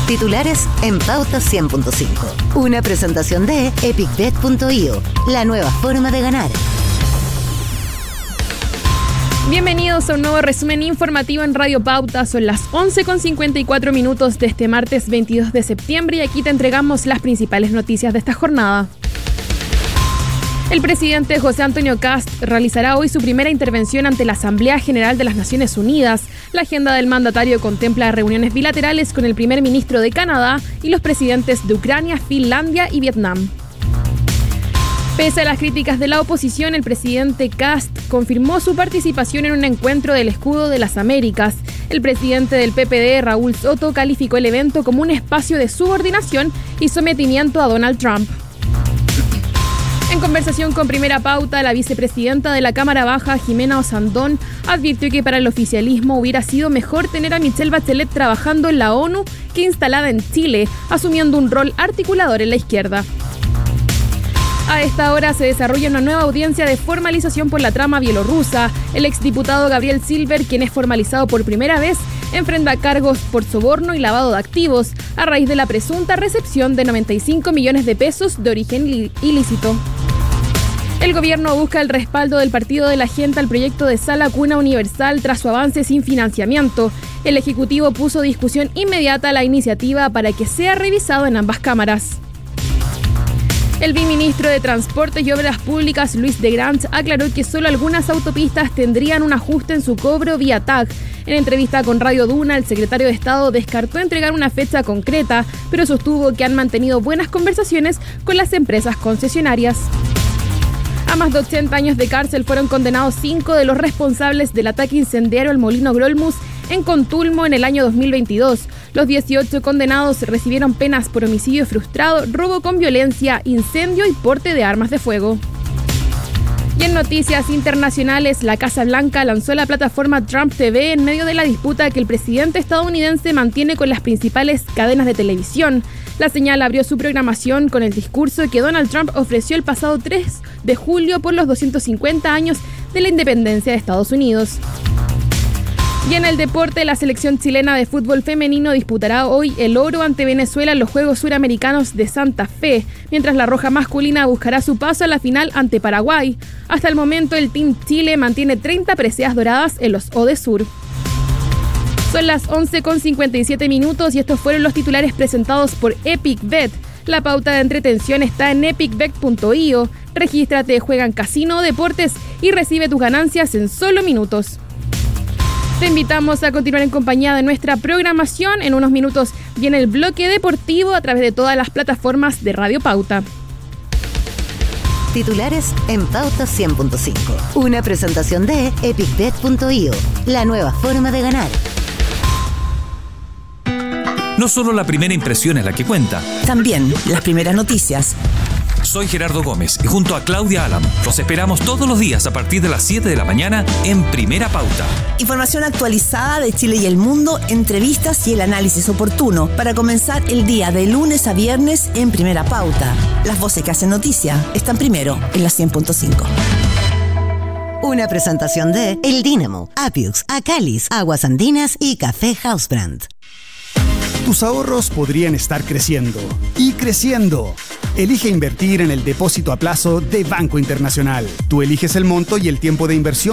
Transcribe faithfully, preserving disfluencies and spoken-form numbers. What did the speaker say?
Titulares en Pauta cien punto cinco. Una presentación de epic bet punto io, la nueva forma de ganar. Bienvenidos a un nuevo resumen informativo en Radio Pauta. Son las once con cincuenta y cuatro minutos de este martes veintidós de septiembre y aquí te entregamos las principales noticias de esta jornada. El presidente José Antonio Kast realizará hoy su primera intervención ante la Asamblea General de las Naciones Unidas. La agenda del mandatario contempla reuniones bilaterales con el primer ministro de Canadá y los presidentes de Ucrania, Finlandia y Vietnam. Pese a las críticas de la oposición, el presidente Kast confirmó su participación en un encuentro del Escudo de las Américas. El presidente del P P D, Raúl Soto, calificó el evento como un espacio de subordinación y sometimiento a Donald Trump. En conversación con Primera Pauta, la vicepresidenta de la Cámara Baja, Jimena Osandón, advirtió que para el oficialismo hubiera sido mejor tener a Michelle Bachelet trabajando en la ONU que instalada en Chile, asumiendo un rol articulador en la izquierda. A esta hora se desarrolla una nueva audiencia de formalización por la trama bielorrusa. El exdiputado Gabriel Silver, quien es formalizado por primera vez, enfrenta cargos por soborno y lavado de activos a raíz de la presunta recepción de noventa y cinco millones de pesos de origen ilícito. El gobierno busca el respaldo del Partido de la Gente al proyecto de Sala Cuna Universal tras su avance sin financiamiento. El Ejecutivo puso discusión inmediata a la iniciativa para que sea revisado en ambas cámaras. El viceministro de Transportes y Obras Públicas, Luis de Grant, aclaró que solo algunas autopistas tendrían un ajuste en su cobro vía T A C. En entrevista con Radio Duna, el secretario de Estado descartó entregar una fecha concreta, pero sostuvo que han mantenido buenas conversaciones con las empresas concesionarias. A más de ochenta años de cárcel fueron condenados cinco de los responsables del ataque incendiario al Molino Grolmus en Contulmo en el año dos mil veintidós. Los dieciocho condenados recibieron penas por homicidio frustrado, robo con violencia, incendio y porte de armas de fuego. Y en noticias internacionales, la Casa Blanca lanzó la plataforma Trump T V en medio de la disputa que el presidente estadounidense mantiene con las principales cadenas de televisión. La señal abrió su programación con el discurso que Donald Trump ofreció el pasado tres de julio por los doscientos cincuenta años de la independencia de Estados Unidos. Y en el deporte, la selección chilena de fútbol femenino disputará hoy el oro ante Venezuela en los Juegos Suramericanos de Santa Fe, mientras la roja masculina buscará su paso a la final ante Paraguay. Hasta el momento, el Team Chile mantiene treinta preseas doradas en los Odesur. Son las once con cincuenta y siete minutos y estos fueron los titulares presentados por Epic Bet. La pauta de entretención está en epic bet punto io. Regístrate, juega en Casino Deportes y recibe tus ganancias en solo minutos. Te invitamos a continuar en compañía de nuestra programación. En unos minutos viene el bloque deportivo a través de todas las plataformas de Radio Pauta. Titulares en Pauta cien punto cinco. Una presentación de epic bet punto io, la nueva forma de ganar. No solo la primera impresión es la que cuenta. También las primeras noticias. Soy Gerardo Gómez y junto a Claudia Álamo los esperamos todos los días a partir de las siete de la mañana en Primera Pauta. Información actualizada de Chile y el mundo, entrevistas y el análisis oportuno para comenzar el día de lunes a viernes en Primera Pauta. Las voces que hacen noticia están primero en la cien punto cinco. Una presentación de El Dínamo, Apiux, Acalis, Aguas Andinas y Café Housebrand. Tus ahorros podrían estar creciendo y creciendo. Elige invertir en el depósito a plazo de Banco Internacional. Tú eliges el monto y el tiempo de inversión